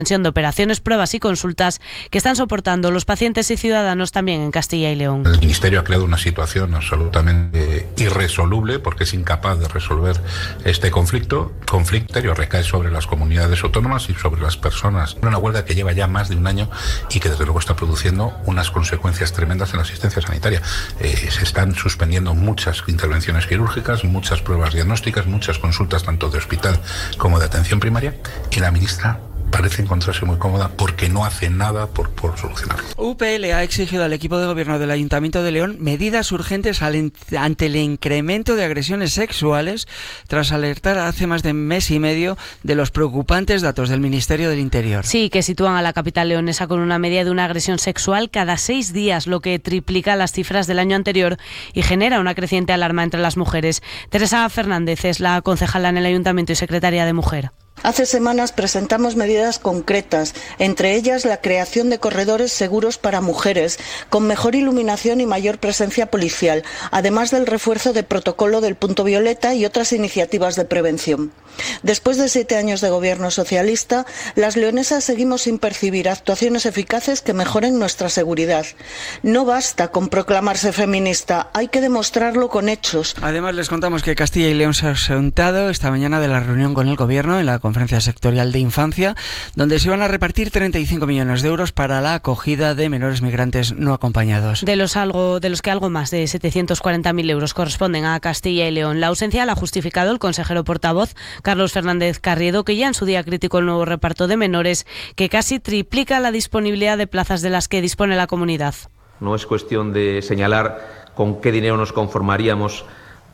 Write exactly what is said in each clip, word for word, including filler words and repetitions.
de operaciones, pruebas y consultas que están soportando los pacientes y ciudadanos también en Castilla y León. El Ministerio ha creado una situación absolutamente irresoluble porque es incapaz de resolver este conflicto. Conflicto que recae sobre las comunidades autónomas y sobre las personas. Una huelga que lleva ya más de un año y que desde luego está produciendo unas consecuencias tremendas en la asistencia sanitaria. Eh, se están suspendiendo muchas intervenciones quirúrgicas, muchas pruebas diagnósticas, muchas consultas tanto de hospital como de atención primaria, y la ministra parece encontrarse muy cómoda porque no hace nada por, por solucionarlo. U P L ha exigido al equipo de gobierno del Ayuntamiento de León medidas urgentes al, ante el incremento de agresiones sexuales tras alertar hace más de mes y medio de los preocupantes datos del Ministerio del Interior. Sí, que sitúan a la capital leonesa con una media de una agresión sexual cada seis días, lo que triplica las cifras del año anterior y genera una creciente alarma entre las mujeres. Teresa Fernández es la concejala en el Ayuntamiento y secretaria de Mujer. Hace semanas presentamos medidas concretas, entre ellas la creación de corredores seguros para mujeres, con mejor iluminación y mayor presencia policial, además del refuerzo de protocolo del punto violeta y otras iniciativas de prevención. Después de siete años de gobierno socialista, las leonesas seguimos sin percibir actuaciones eficaces que mejoren nuestra seguridad. No basta con proclamarse feminista, hay que demostrarlo con hechos. Además, les contamos que Castilla y León se ha ausentado esta mañana de la reunión con el gobierno en la Conferencia Sectorial de Infancia, donde se iban a repartir treinta y cinco millones de euros para la acogida de menores migrantes no acompañados. De los, algo, de los que algo más de setecientos cuarenta mil euros corresponden a Castilla y León. La ausencia la ha justificado el consejero portavoz Carlos Fernández Carriedo, que ya en su día criticó el nuevo reparto de menores, que casi triplica la disponibilidad de plazas de las que dispone la comunidad. No es cuestión de señalar con qué dinero nos conformaríamos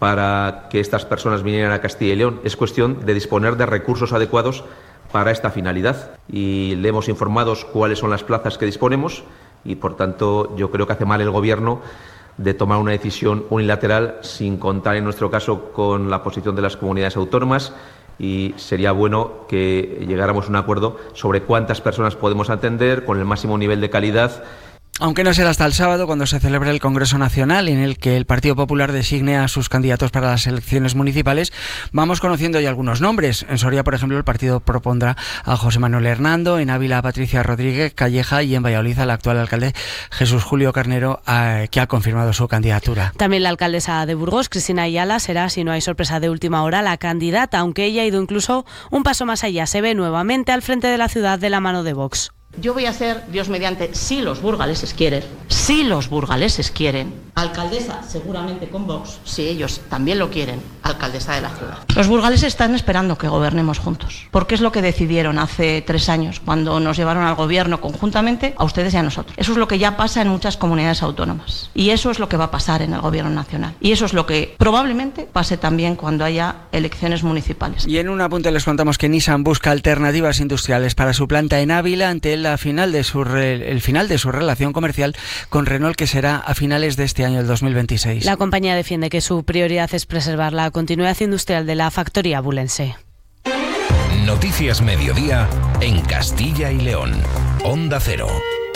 para que estas personas vinieran a Castilla y León. Es cuestión de disponer de recursos adecuados para esta finalidad. Y le hemos informado cuáles son las plazas que disponemos y, por tanto, yo creo que hace mal el Gobierno de tomar una decisión unilateral sin contar, en nuestro caso, con la posición de las comunidades autónomas, y sería bueno que llegáramos a un acuerdo sobre cuántas personas podemos atender con el máximo nivel de calidad. Aunque no será hasta el sábado cuando se celebre el Congreso Nacional, en el que el Partido Popular designe a sus candidatos para las elecciones municipales, vamos conociendo ya algunos nombres. En Soria, por ejemplo, el partido propondrá a José Manuel Hernando, en Ávila a Patricia Rodríguez Calleja y en Valladolid al actual alcalde Jesús Julio Carnero, eh, que ha confirmado su candidatura. También la alcaldesa de Burgos, Cristina Ayala, será, si no hay sorpresa de última hora, la candidata, aunque ella ha ido incluso un paso más allá. Se ve nuevamente al frente de la ciudad de la mano de Vox. Yo voy a ser, Dios mediante, si los burgaleses quieren, si los burgaleses quieren, alcaldesa, seguramente con Vox, si ellos también lo quieren, alcaldesa de la ciudad. Los burgaleses están esperando que gobernemos juntos, porque es lo que decidieron hace tres años, cuando nos llevaron al gobierno conjuntamente, a ustedes y a nosotros. Eso es lo que ya pasa en muchas comunidades autónomas, y eso es lo que va a pasar en el gobierno nacional, y eso es lo que probablemente pase también cuando haya elecciones municipales. Y en un apunte les contamos que Nissan busca alternativas industriales para su planta en Ávila ante el La final de su re, el final de su relación comercial con Renault, que será a finales de este año, el dos mil veintiséis. La compañía defiende que su prioridad es preservar la continuidad industrial de la factoría abulense. Noticias Mediodía en Castilla y León. Onda Cero.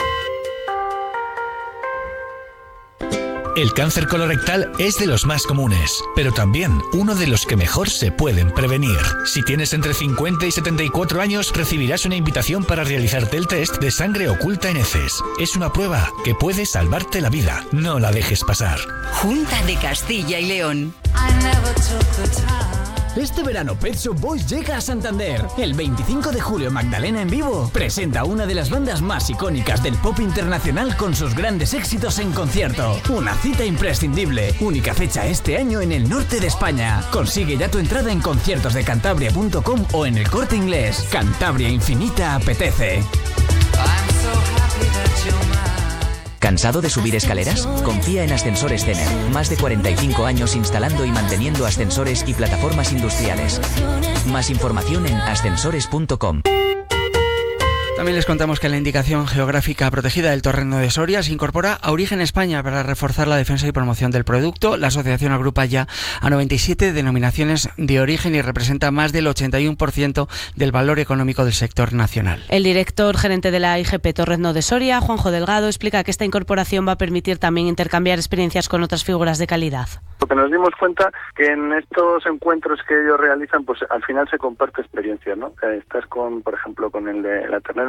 El cáncer colorectal es de los más comunes, pero también uno de los que mejor se pueden prevenir. Si tienes entre cincuenta y setenta y cuatro años, recibirás una invitación para realizarte el test de sangre oculta en heces. Es una prueba que puede salvarte la vida. No la dejes pasar. Junta de Castilla y León. Este verano Pet Shop Boys llega a Santander. El veinticinco de julio Magdalena en vivo presenta una de las bandas más icónicas del pop internacional con sus grandes éxitos en concierto. Una cita imprescindible. Única fecha este año en el norte de España. Consigue ya tu entrada en conciertos de cantabria punto com o en el Corte Inglés. Cantabria Infinita apetece. ¿Cansado de subir escaleras? Confía en Ascensores Cener. Más de cuarenta y cinco años instalando y manteniendo ascensores y plataformas industriales. Más información en ascensores punto com. También les contamos que la indicación geográfica protegida del Torreno de Soria se incorpora a Origen España para reforzar la defensa y promoción del producto. La asociación agrupa ya a noventa y siete denominaciones de origen y representa más del ochenta y uno por ciento del valor económico del sector nacional. El director gerente de la I G P Torreno de Soria, Juanjo Delgado, explica que esta incorporación va a permitir también intercambiar experiencias con otras figuras de calidad. Porque nos dimos cuenta que en estos encuentros que ellos realizan, pues al final se comparte experiencia, ¿no? Estás con, por ejemplo, con el de la ternera